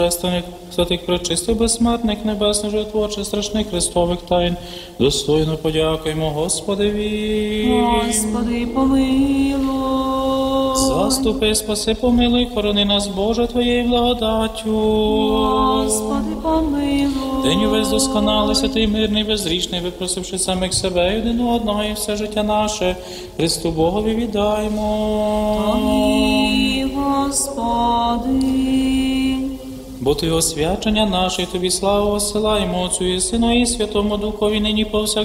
Божественних, святих, пречистих, безсмертних, небесних, животворчих, страшних Христових тайн, достойно подякуємо Господеві. Господи, помилуй. Заступи, спаси, помилуй, хорони нас, Боже, Твоєю благодаттю. Господи, помилуй. День увесь досконалий, святий, мирний, безрічний, випросивши самих себе, і один одного, і все життя наше, Христу Богові віддаймо. Тобі, Господи. Бо Ти освячення наше, і Тобі славу осилаємо, Отцю і Сину, і Святому Духові, нині повсякчас.